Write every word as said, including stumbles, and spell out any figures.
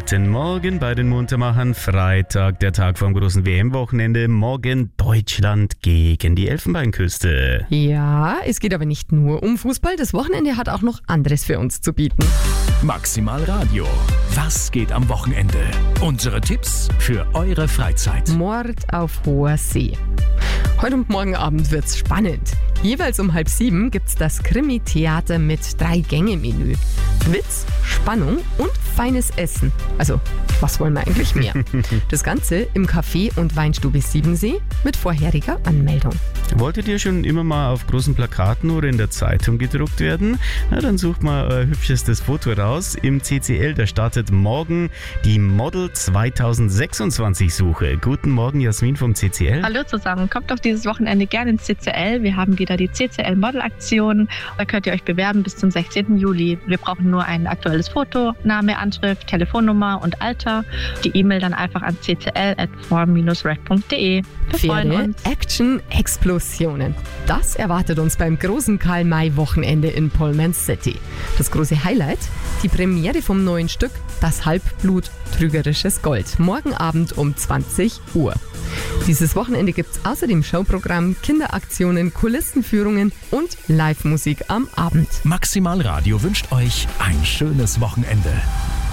Guten Morgen bei den Muntermachern. Freitag, der Tag vom großen W M-Wochenende. Morgen Deutschland gegen die Elfenbeinküste. Ja, es geht aber nicht nur um Fußball. Das Wochenende hat auch noch anderes für uns zu bieten. Maximal Radio. Was geht am Wochenende? Unsere Tipps für eure Freizeit. Mord auf hoher See. Heute und morgen Abend wird's spannend. Jeweils um halb sieben gibt's das Krimi-Theater mit Drei-Gänge-Menü. Witz, Spannung und feines Essen. Also, was wollen wir eigentlich mehr? Das Ganze im Café und Weinstube Siebensee mit vorheriger Anmeldung. Wolltet ihr schon immer mal auf großen Plakaten oder in der Zeitung gedruckt werden? Na, dann sucht mal euer hübschestes Foto raus. Im C C L, da startet morgen die Model zwanzig sechsundzwanzig Suche. Guten Morgen, Jasmin vom C C L. Hallo zusammen, kommt doch dieses Wochenende gerne ins C C L. Wir haben wieder die C C L Model Aktion. Da könnt ihr euch bewerben bis zum sechzehnten Juli. Wir brauchen nur ein aktuelles Foto, Name, Anschrift, Telefonnummer und Alter. Die E-Mail dann einfach an c c l at form dash rec punkt d e. Wir freuen Pferde, uns. Action, Explosionen. Das erwartet uns beim großen Karl-May-Wochenende in Pullman City. Das große Highlight, die Premiere vom neuen Stück Das Halbblut Trügerisches Gold. Morgen Abend um zwanzig Uhr. Dieses Wochenende gibt es außerdem Showprogramm, Kinderaktionen, Kulissenführungen und Live-Musik am Abend. Maximal Radio wünscht euch ein schönes Wochenende.